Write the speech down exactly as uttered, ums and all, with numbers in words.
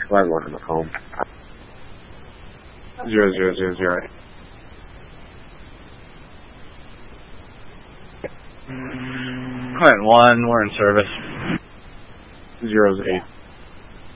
Flight one in the home. Zero zero zero zero. Client one, we're in service. Zero's eight.